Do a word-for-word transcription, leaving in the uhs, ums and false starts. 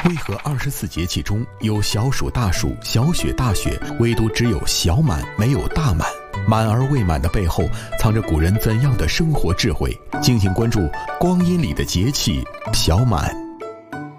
为何二十四节气中有小暑大暑、小雪大雪，唯独只有小满没有大满？满而未满的背后藏着古人怎样的生活智慧？敬请关注光阴里的节气小满。